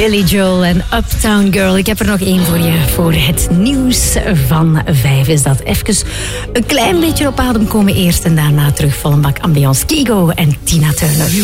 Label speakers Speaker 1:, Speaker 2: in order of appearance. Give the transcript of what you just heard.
Speaker 1: Billy Joel en Uptown Girl. Ik heb er nog één voor je. Voor het nieuws van 5 is dat even een klein beetje op adem komen eerst en daarna terug vol een bak ambiance. Kygo en Tina Turner.